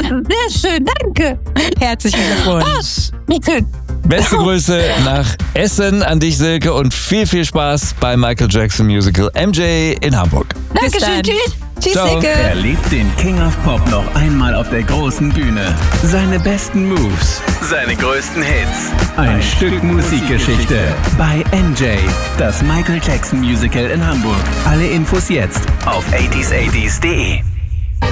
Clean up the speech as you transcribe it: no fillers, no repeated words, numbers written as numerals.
Sehr schön, danke. Herzlichen Glückwunsch. Bitte. Beste Grüße nach Essen an dich, Silke, und viel, viel Spaß beim Michael Jackson Musical MJ in Hamburg. Dankeschön, tschüss. Tschüss, Ciao. Silke. Erlebt den King of Pop noch einmal auf der großen Bühne. Seine besten Moves, seine größten Hits. Ein Stück Musikgeschichte bei MJ, das Michael Jackson Musical in Hamburg. Alle Infos jetzt auf 80s80s.de.